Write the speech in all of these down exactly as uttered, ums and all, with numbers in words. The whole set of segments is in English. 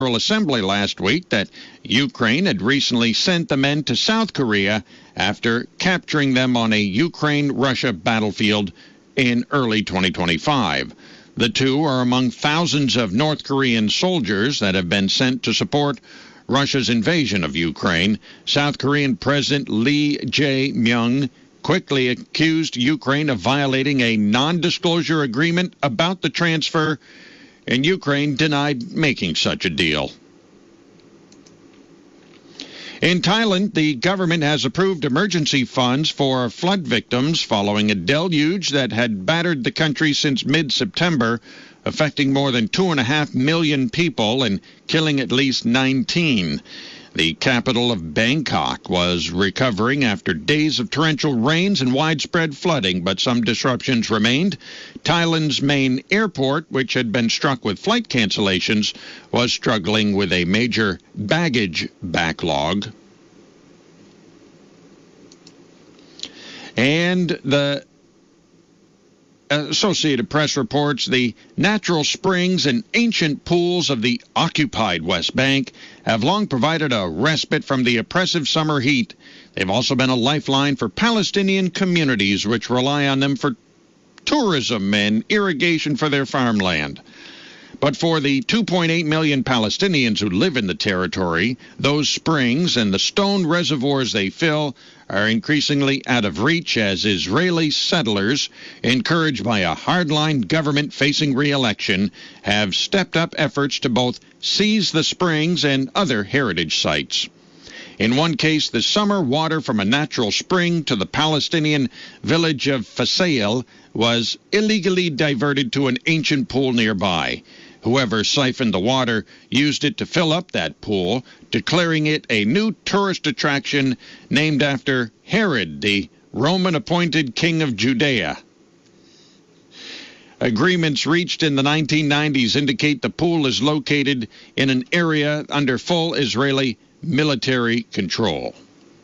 Assembly last week that Ukraine had recently sent the men to South Korea after capturing them on a Ukraine-Russia battlefield in early twenty twenty-five. The two are among thousands of North Korean soldiers that have been sent to support Russia's invasion of Ukraine. South Korean President Lee Jae-myung quickly accused Ukraine of violating a non-disclosure agreement about the transfer, and Ukraine denied making such a deal. In Thailand, the government has approved emergency funds for flood victims following a deluge that had battered the country since mid-September, affecting more than two and a half million people and killing at least nineteen. The capital of Bangkok was recovering after days of torrential rains and widespread flooding, but some disruptions remained. Thailand's main airport, which had been struck with flight cancellations, was struggling with a major baggage backlog. And the Associated Press reports the natural springs and ancient pools of the occupied West Bank have long provided a respite from the oppressive summer heat. They've also been a lifeline for Palestinian communities, which rely on them for tourism and irrigation for their farmland. But for the two point eight million Palestinians who live in the territory, those springs and the stone reservoirs they fill are increasingly out of reach as Israeli settlers, encouraged by a hardline government facing re-election, have stepped up efforts to both seize the springs and other heritage sites. In one case, the summer water from a natural spring to the Palestinian village of Fasail was illegally diverted to an ancient pool nearby. Whoever siphoned the water used it to fill up that pool, declaring it a new tourist attraction named after Herod, the Roman-appointed king of Judea. Agreements reached in the nineteen nineties indicate the pool is located in an area under full Israeli military control.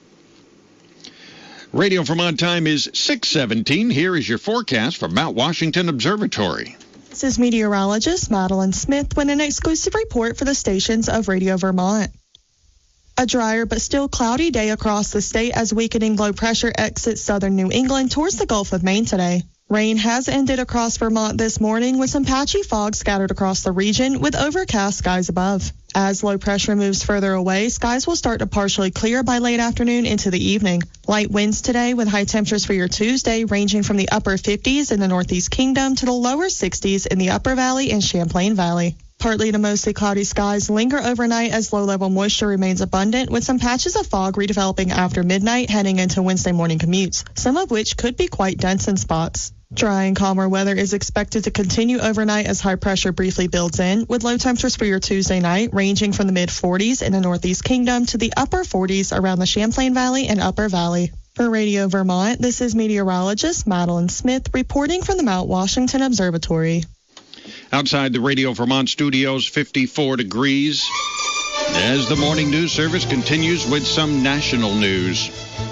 Radio Vermont time is six seventeen. Here is your forecast from Mount Washington Observatory. This is meteorologist Madeline Smith with an exclusive report for the stations of Radio Vermont. A drier but still cloudy day across the state as weakening low pressure exits southern New England towards the Gulf of Maine today. Rain has ended across Vermont this morning with some patchy fog scattered across the region with overcast skies above. As low pressure moves further away, skies will start to partially clear by late afternoon into the evening. Light winds today with high temperatures for your Tuesday ranging from the upper fifties in the Northeast Kingdom to the lower sixties in the Upper Valley and Champlain Valley. Partly to mostly cloudy skies linger overnight as low-level moisture remains abundant, with some patches of fog redeveloping after midnight heading into Wednesday morning commutes, some of which could be quite dense in spots. Dry and calmer weather is expected to continue overnight as high pressure briefly builds in, with low temperatures for your Tuesday night ranging from the mid forties in the Northeast Kingdom to the upper forties around the Champlain Valley and Upper Valley. For Radio Vermont, this is meteorologist Madeline Smith reporting from the Mount Washington Observatory. Outside the Radio Vermont studios, fifty-four degrees, as the morning news service continues with some national news.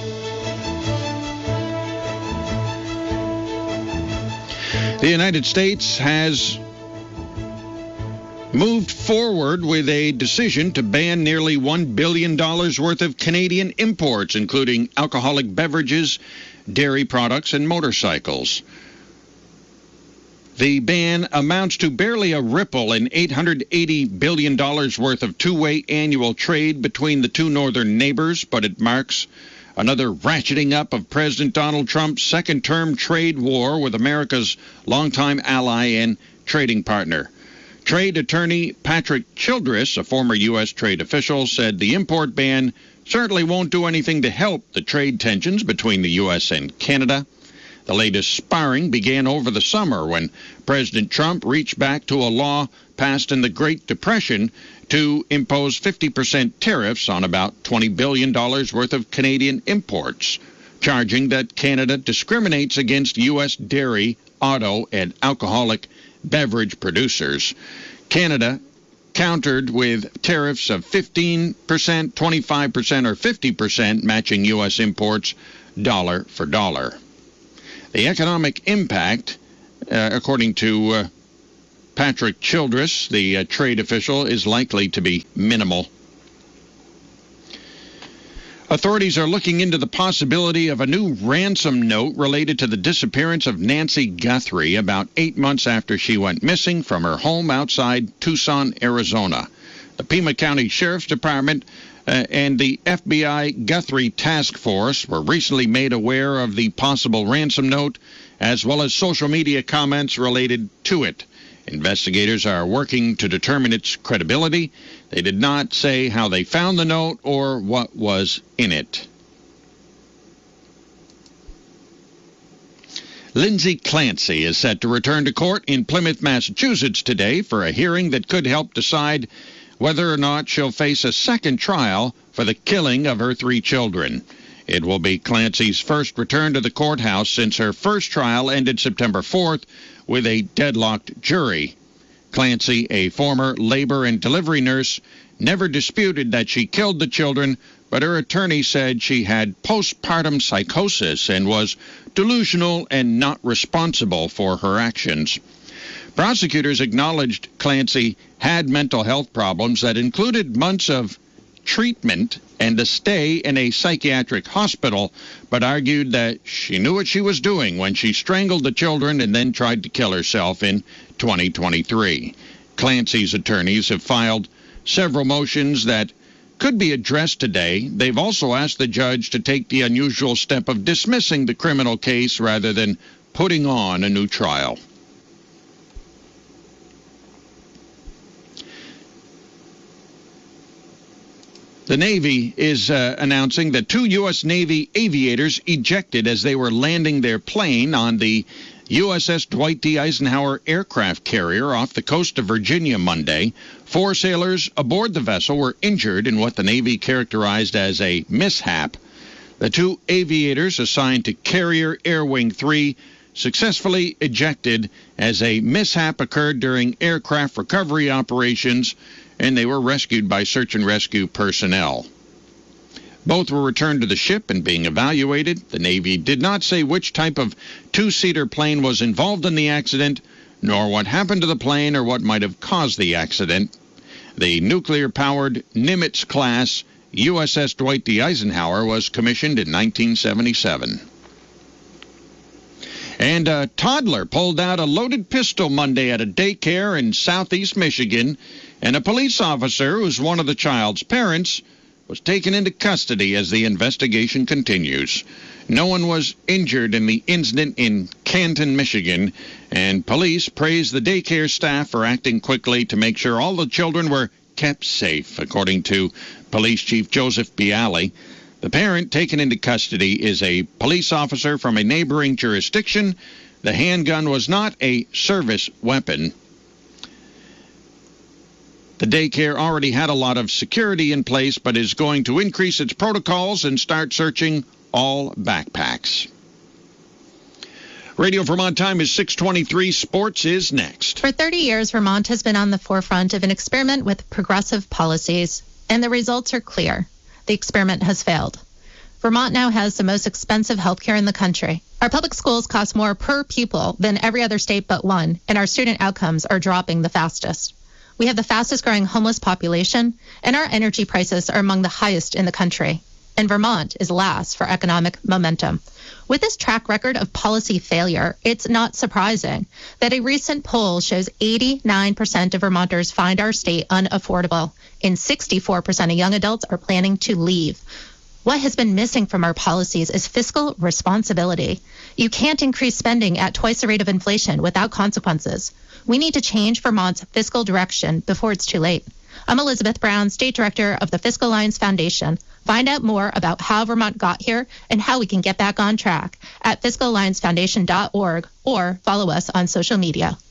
The United States has moved forward with a decision to ban nearly one billion dollars worth of Canadian imports, including alcoholic beverages, dairy products, and motorcycles. The ban amounts to barely a ripple in eight hundred eighty billion dollars worth of two-way annual trade between the two northern neighbors, but it marks another ratcheting up of President Donald Trump's second-term trade war with America's longtime ally and trading partner. Trade attorney Patrick Childress, a former U S trade official, said the import ban certainly won't do anything to help the trade tensions between the U S and Canada. The latest sparring began over the summer when President Trump reached back to a law passed in the Great Depression to impose fifty percent tariffs on about twenty billion dollars worth of Canadian imports, charging that Canada discriminates against U S dairy, auto, and alcoholic beverage producers. Canada countered with tariffs of fifteen percent, twenty-five percent, or fifty percent, matching U S imports dollar for dollar. The economic impact, uh, according to uh, Patrick Childress, the uh, trade official, is likely to be minimal. Authorities are looking into the possibility of a new ransom note related to the disappearance of Nancy Guthrie about eight months after she went missing from her home outside Tucson, Arizona. The Pima County Sheriff's Department uh, and the F B I Guthrie Task Force were recently made aware of the possible ransom note, as well as social media comments related to it. Investigators are working to determine its credibility. They did not say how they found the note or what was in it. Lindsay Clancy is set to return to court in Plymouth, Massachusetts today for a hearing that could help decide whether or not she'll face a second trial for the killing of her three children. It will be Clancy's first return to the courthouse since her first trial ended September fourth with a deadlocked jury. Clancy, a former labor and delivery nurse, never disputed that she killed the children, but her attorney said she had postpartum psychosis and was delusional and not responsible for her actions. Prosecutors acknowledged Clancy had mental health problems that included months of treatment and a stay in a psychiatric hospital, but argued that she knew what she was doing when she strangled the children and then tried to kill herself in twenty twenty-three. Clancy's attorneys have filed several motions that could be addressed today. They've also asked the judge to take the unusual step of dismissing the criminal case rather than putting on a new trial. The Navy is uh, announcing that two U S. Navy aviators ejected as they were landing their plane on the U S S Dwight D. Eisenhower aircraft carrier off the coast of Virginia Monday. Four sailors aboard the vessel were injured in what the Navy characterized as a mishap. The two aviators assigned to Carrier Air Wing three successfully ejected as a mishap occurred during aircraft recovery operations, and they were rescued by search and rescue personnel. Both were returned to the ship and being evaluated. The Navy did not say which type of two-seater plane was involved in the accident, nor what happened to the plane or what might have caused the accident. The nuclear-powered Nimitz-class U S S Dwight D. Eisenhower was commissioned in nineteen seventy-seven. And a toddler pulled out a loaded pistol Monday at a daycare in southeast Michigan, and a police officer, who's one of the child's parents, was taken into custody as the investigation continues. No one was injured in the incident in Canton, Michigan, and police praised the daycare staff for acting quickly to make sure all the children were kept safe, according to Police Chief Joseph Bialy. The parent taken into custody is a police officer from a neighboring jurisdiction. The handgun was not a service weapon. The daycare already had a lot of security in place, but is going to increase its protocols and start searching all backpacks. Radio Vermont time is six twenty-three. Sports is next. For thirty years, Vermont has been on the forefront of an experiment with progressive policies, and the results are clear. The experiment has failed. Vermont now has the most expensive health care in the country. Our public schools cost more per pupil than every other state but one, and our student outcomes are dropping the fastest. We have the fastest growing homeless population, and our energy prices are among the highest in the country. And Vermont is last for economic momentum. With this track record of policy failure, it's not surprising that a recent poll shows eighty-nine percent of Vermonters find our state unaffordable, and sixty-four percent of young adults are planning to leave. What has been missing from our policies is fiscal responsibility. You can't increase spending at twice the rate of inflation without consequences. We need to change Vermont's fiscal direction before it's too late. I'm Elizabeth Brown, State Director of the Fiscal Alliance Foundation. Find out more about how Vermont got here and how we can get back on track at fiscal alliance foundation dot org or follow us on social media.